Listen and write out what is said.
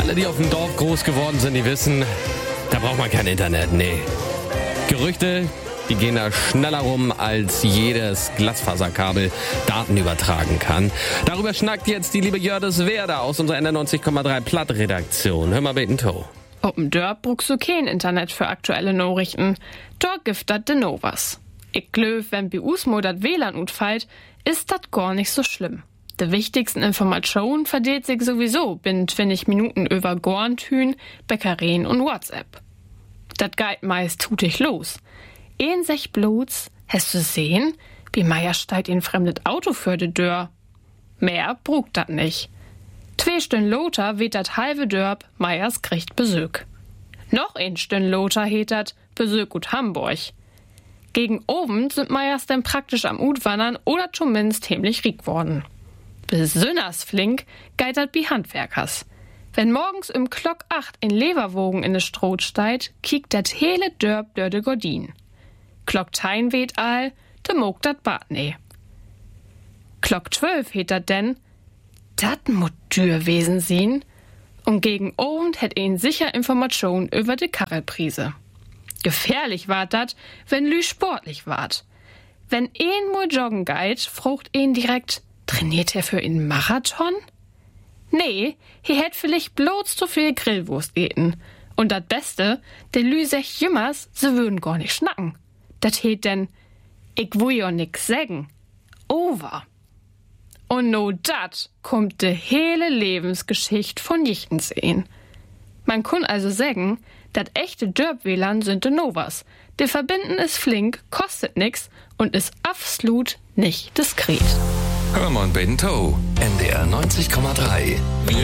Alle, die auf dem Dorf groß geworden sind, die wissen, da braucht man kein Internet, nee. Gerüchte, die gehen da schneller rum, als jedes Glasfaserkabel Daten übertragen kann. Darüber schnackt jetzt die liebe Jördis Werder aus unserer NDR90,3 Platt-Redaktion. Hör mal beten, To. Op'n Dörp bruchst du kein Internet für aktuelle Nachrichten. Dort giftet de Novas. Ich glöw, wenn bei Usmo dat WLAN utfallt, ist dat gar nicht so schlimm. De wichtigsten Informationen verdeelt sich sowieso binnen 20 Minuten über Gorntün, Bäckereien und WhatsApp. Dat geht meist tutig los. Sech bloß, hast du sehen, wie Meier steigt in fremdet Auto für de Dörr. Mehr brugt dat nicht. 2 Stunden Lothar weht dat halbe Dörp, Meiers kriegt Besuch. Noch 1 Stunden Lothar het dat Besuch ut Hamburg. Gegen oben sind Meiers denn praktisch am Utwandern oder zumindest himmlich riek worden. Besünners flink geit dat bi Handwerkers. Wenn morgens im Klock 8 in Leverwogen in de Stroh steigt, kiekt dat hele Dörp dör de Gordin. Klock 10 weht all, de mogt dat Bad ne. Klock 12 het dat denn, dat mut dür wesen sien, und gegen Abend hätt sicher Information über de Karrelprise. Gefährlich wart dat, wenn lü sportlich wart. Wenn mol joggen geit, frucht direkt, trainiert er für einen Marathon? Nee, he hätt vielleicht bloß zu viel Grillwurst eten. Und dat Beste, de Lüsech Jümmers, se würden gar nicht schnacken. Dat het denn, ich will ja nix sägen. Over. Und no dat kommt de hele Lebensgeschicht von Jichtens een. Man kann also sägen, dat echte Dörp-WLAN sind de Novas. De Verbinden ist flink, kostet nix und ist absolut nicht diskret. Hör mal beten, To. NDR 90,3.